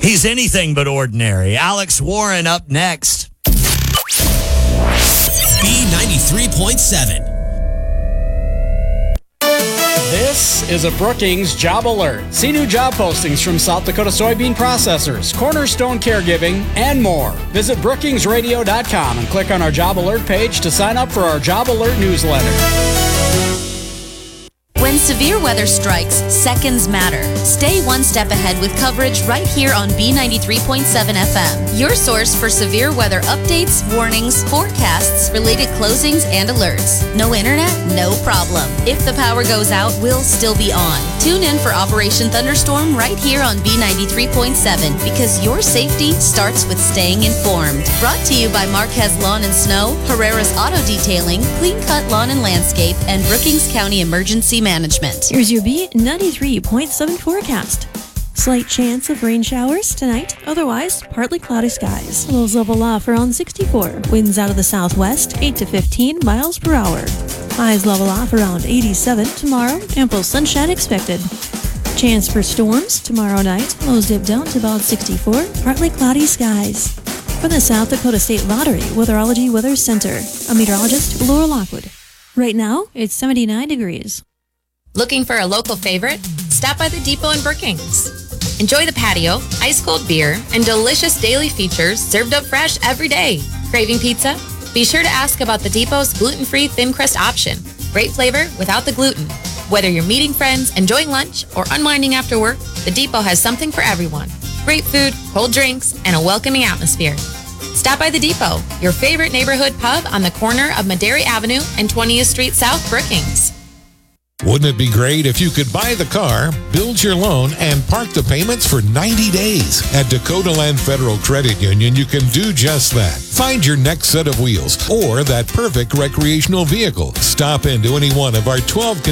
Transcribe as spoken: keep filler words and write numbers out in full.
He's anything but ordinary. Alex Warren up next. B ninety-three point seven. This is a Brookings Job Alert. See new job postings from South Dakota soybean processors, Cornerstone Caregiving, and more. Visit brookings radio dot com and click on our Job Alert page to sign up for our Job Alert newsletter. When severe weather strikes, seconds matter. Stay one step ahead with coverage right here on B ninety-three point seven F M. Your source for severe weather updates, warnings, forecasts, related closings, and alerts. No internet? No problem. If the power goes out, we'll still be on. Tune in for Operation Thunderstorm right here on B ninety-three point seven because your safety starts with staying informed. Brought to you by Marquez Lawn and Snow, Herrera's Auto Detailing, Clean Cut Lawn and Landscape, and Brookings County Emergency Management. Here's your B ninety-three point seven forecast. Slight chance of rain showers tonight, otherwise partly cloudy skies. Lows level off around sixty-four. Winds out of the southwest, eight to fifteen miles per hour. Highs level off around eighty-seven tomorrow. Ample sunshine expected. Chance for storms tomorrow night. Lows dip down to about sixty-four. Partly cloudy skies. From the South Dakota State Lottery Weatherology Weather Center, I'm meteorologist Laura Lockwood. Right now, it's seventy-nine degrees. Looking for a local favorite? Stop by the Depot in Brookings. Enjoy the patio, ice-cold beer, and delicious daily features served up fresh every day. Craving pizza? Be sure to ask about the Depot's gluten-free thin crust option. Great flavor without the gluten. Whether you're meeting friends, enjoying lunch, or unwinding after work, the Depot has something for everyone. Great food, cold drinks, and a welcoming atmosphere. Stop by the Depot, your favorite neighborhood pub on the corner of Madera Avenue and twentieth Street South, Brookings. Wouldn't it be great if you could buy the car, build your loan, and park the payments for ninety days? At Dakota Land Federal Credit Union, you can do just that. Find your next set of wheels or that perfect recreational vehicle. Stop into any one of our twelve